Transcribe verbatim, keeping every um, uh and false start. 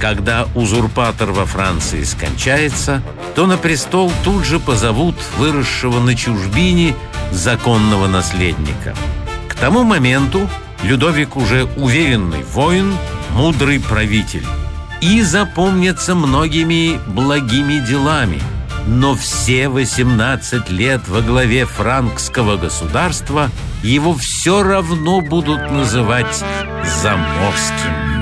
Когда узурпатор во Франции скончается, то на престол тут же позовут выросшего на чужбине законного наследника. К тому моменту Людовик уже уверенный воин, мудрый правитель и запомнится многими благими делами. Но все восемнадцать лет во главе франкского государства его все равно будут называть заморским.